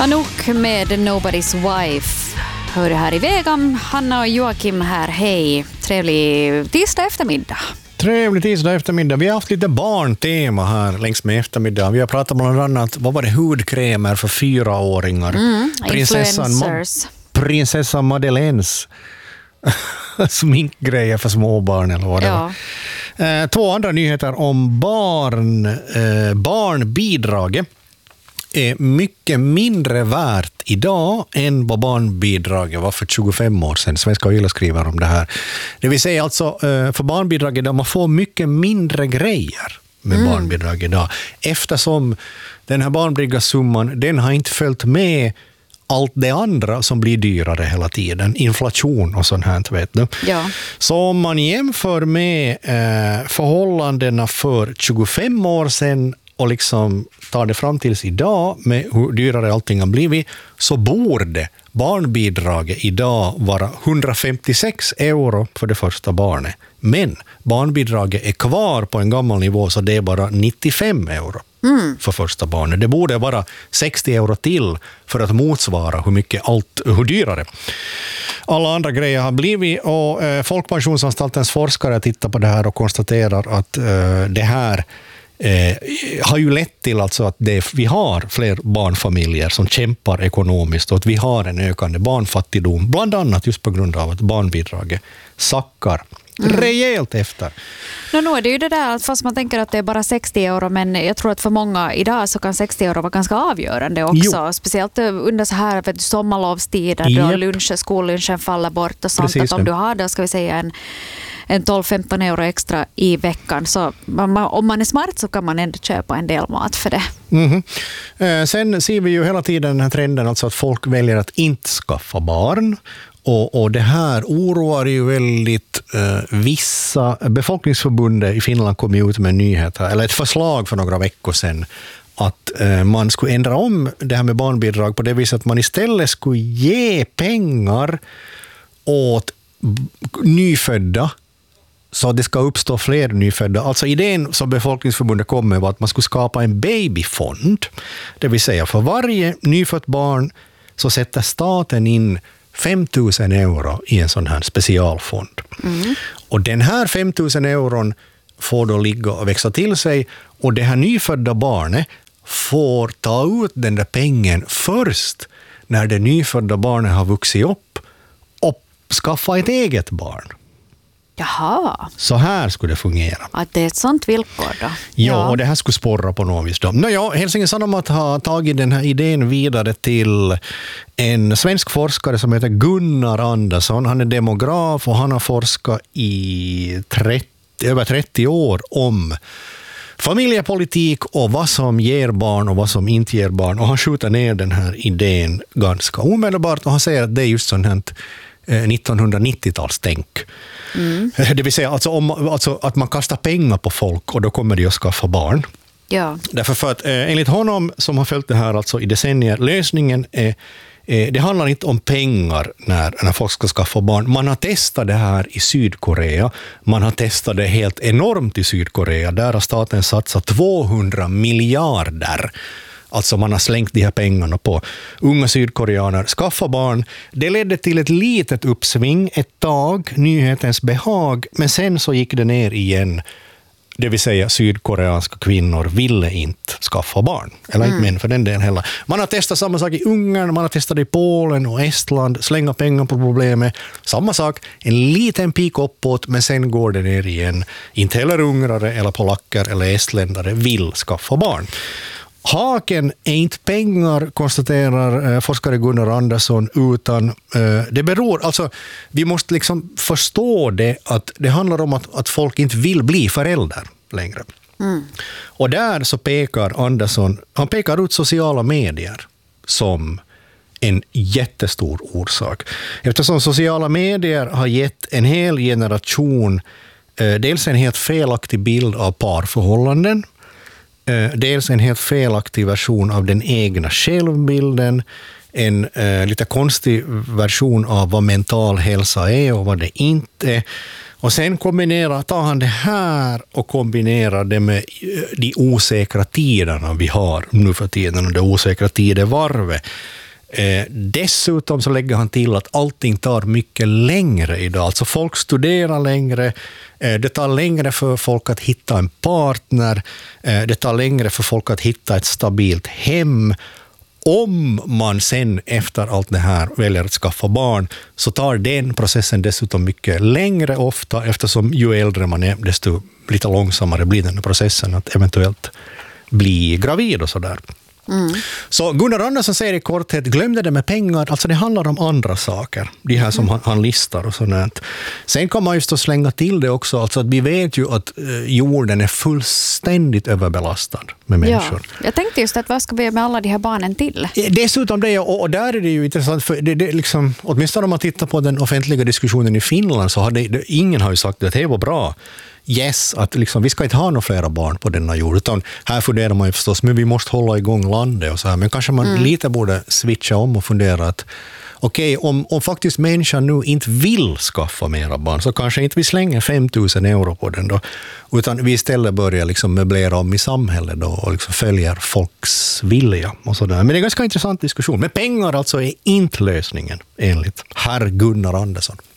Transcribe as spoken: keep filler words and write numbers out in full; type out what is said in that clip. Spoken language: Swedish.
Anouk med Nobody's Wife. Hör det här i vägen. Hanna och Joakim här, hej. Trevlig tisdag eftermiddag. Trevlig tisdag eftermiddag. Vi har haft lite barntema här längs med eftermiddag. Vi har pratat bland annat, vad var det, hudkrämer för fyraåringar. Mm, prinsessan, Ma- prinsessan Madeleines sminkgrejer för småbarn eller vad det ja. var. Eh, två andra nyheter om barn, eh, barnbidraget är mycket mindre värt idag än vad barnbidraget var för tjugofem år sedan. Svenska Yle skriver om det här. Det vill säga alltså för barnbidraget där man får mycket mindre grejer med mm. barnbidrag idag. Eftersom den här barnbidragssumman, den har inte följt med allt det andra som blir dyrare hela tiden. Inflation och sånt här, vet du. Ja. Så om man jämför med eh, förhållandena för tjugofem år sedan och liksom tar det fram tills idag med hur dyrare allting har blivit, så borde barnbidraget idag vara hundrafemtiosex euro för det första barnet. Men barnbidraget är kvar på en gammal nivå, så det är bara nittiofem euro mm. för första barnet. Det borde vara sextio euro till för att motsvara hur mycket allt, hur dyrare alla andra grejer har blivit. Och eh, Folkpensionsanstaltens forskare tittar på det här och konstaterar att eh, det här Eh, har ju lett till alltså att det, vi har fler barnfamiljer som kämpar ekonomiskt och att vi har en ökande barnfattigdom, bland annat just på grund av att barnbidraget sackar mm. rejält efter. No, nu är det ju det där, fast man tänker att det är bara sextio euro, men jag tror att för många idag så kan sextio euro vara ganska avgörande också. Jo. Speciellt under så här vet du, sommarlovstider yep. då lunch, skollunchen faller bort och sånt. Precis, att om du har då, ska vi säga en en tolv femton euro extra i veckan, så man, om man är smart så kan man ändå köpa en del mat för det. Mm-hmm. Eh, sen ser vi ju hela tiden den här trenden alltså att folk väljer att inte skaffa barn. Och, och det här oroar ju väldigt eh, vissa. Befolkningsförbundet i Finland kom ut med nyheter, eller ett förslag för några veckor sedan, att eh, man skulle ändra om det här med barnbidrag på det viset att man istället skulle ge pengar åt b- nyfödda, så det ska uppstå fler nyfödda. Alltså idén som Befolkningsförbundet kom med var att man skulle skapa en babyfond. Det vill säga för varje nyfött barn så sätter staten in fem tusen euro i en sån här specialfond. Mm. Och den här fem tusen euron får då ligga och växa till sig, och det här nyfödda barnet får ta ut den där pengen först när det nyfödda barnet har vuxit upp och skaffa ett eget barn. Jaha. Så här skulle det fungera. Att det är ett sånt villkor då. Ja, ja. Och det här skulle sporra på något vis då. Nåja, Helsingin Sanomat har tagit den här idén vidare till en svensk forskare som heter Gunnar Andersson. Han är demograf och han har forskat i trettio, över trettio år om familjepolitik och vad som ger barn och vad som inte ger barn. Och han skjuter ner den här idén ganska omedelbart och han säger att det är just sånt här nittonhundranittio-talstänk. Mm. Det vill säga alltså, om, alltså att man kastar pengar på folk och då kommer de att skaffa barn. Ja. Därför för att eh, enligt honom som har följt det här alltså i decennier, lösningen är eh, det handlar inte om pengar när, när folk ska skaffa barn. Man har testat det här i Sydkorea. Man har testat det helt enormt i Sydkorea. Där har staten satsat tvåhundra miljarder. Alltså man har slängt de här pengarna på unga sydkoreaner, skaffa barn. Det ledde till ett litet uppsving ett tag, nyhetens behag, men sen så gick det ner igen. Det vill säga sydkoreanska kvinnor ville inte skaffa barn. Eller inte mm. män för den delen heller. Man har testat samma sak i Ungern, man har testat i Polen och Estland, slänga pengar på problemet. Samma sak, en liten pik uppåt, men sen går det ner igen. Inte heller ungrare eller polacker eller estländare vill skaffa barn. Haken är inte pengar, konstaterar eh, forskare Gunnar Andersson, utan eh, det beror, alltså vi måste liksom förstå det att det handlar om att, att folk inte vill bli föräldrar längre. Mm. Och där så pekar Andersson, han pekar ut sociala medier som en jättestor orsak. Eftersom sociala medier har gett en hel generation eh, dels en helt felaktig bild av parförhållanden, dels en helt felaktig version av den egna självbilden, en eh, lite konstig version av vad mental hälsa är och vad det inte är. Och sen kombinerar, tar han det här och kombinerar det med de osäkra tiderna vi har nu för tiden och det osäkra tidevarvet. Eh, dessutom så lägger han till att allting tar mycket längre idag. Alltså folk studerar längre, eh, det tar längre för folk att hitta en partner, eh, det tar längre för folk att hitta ett stabilt hem. Om man sen efter allt det här väljer att skaffa barn så tar den processen dessutom mycket längre ofta, eftersom ju äldre man är desto lite långsammare blir den processen att eventuellt bli gravid och sådär. Mm. Så Gunnar Andersson säger i korthet, glöm det med pengar, alltså det handlar om andra saker, de här som mm. han, han listar och sådant. Sen kan man just slänga till det också, alltså att vi vet ju att eh, jorden är fullständigt överbelastad med människor. Ja, jag tänkte just att vad ska vi med alla de här barnen till? Dessutom det, och, och där är det ju intressant, för det, det liksom, åtminstone om man tittar på den offentliga diskussionen i Finland så har det, det, ingen har ju sagt att det var bra. Yes, att liksom, vi ska inte ha några flera barn på denna jord, utan här funderar man ju förstås, men vi måste hålla igång landet och så här, men kanske man mm. lite borde switcha om och fundera att okej, okay, om, om faktiskt människan nu inte vill skaffa mera barn så kanske inte vi slänger fem tusen euro på den då, utan vi istället börjar liksom möblera om i samhället då och liksom följer folks vilja och sådär. Men det är en ganska intressant diskussion. Men pengar alltså är inte lösningen enligt herr Gunnar Andersson.